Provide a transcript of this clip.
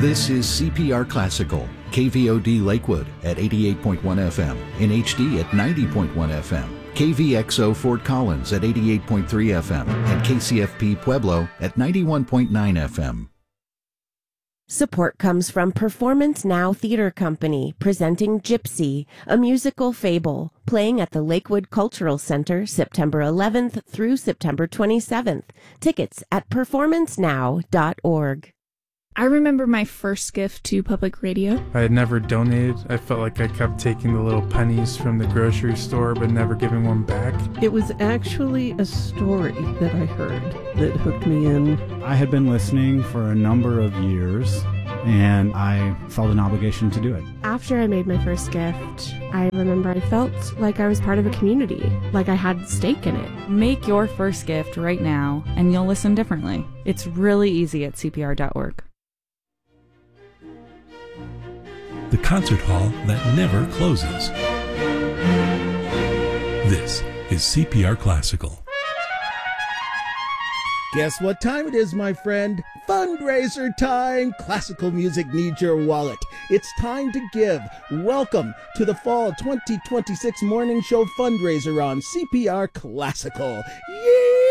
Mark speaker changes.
Speaker 1: This is CPR Classical, KVOD Lakewood at 88.1 FM, in HD at 90.1 FM, KVXO Fort Collins at 88.3 FM, and KCFP Pueblo at 91.9 FM.
Speaker 2: Support comes from Performance Now Theater Company, presenting Gypsy, a musical fable, playing at the Lakewood Cultural Center September 11th through September 27th. Tickets at performancenow.org.
Speaker 3: I remember my first gift to public radio.
Speaker 4: I had never donated. I felt like I kept taking the little pennies from the grocery store but never giving one back.
Speaker 5: It was actually a story that I heard that hooked me in.
Speaker 6: I had been listening for a number of years, and I felt an obligation to do it.
Speaker 7: After I made my first gift, I remember I felt like I was part of a community, like I had stake in it.
Speaker 8: Make your first gift right now, and you'll listen differently. It's really easy at CPR.org.
Speaker 9: The concert hall that never closes. This is CPR Classical.
Speaker 10: Guess what time it is, my friend? Fundraiser time! Classical music needs your wallet. It's time to give. Welcome to the Fall 2026 Morning Show fundraiser on CPR Classical. Yay!